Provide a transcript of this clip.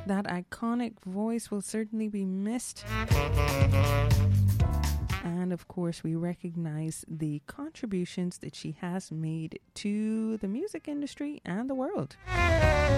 That iconic voice will certainly be missed. And of course, we recognize the contributions that she has made to the music industry and the world.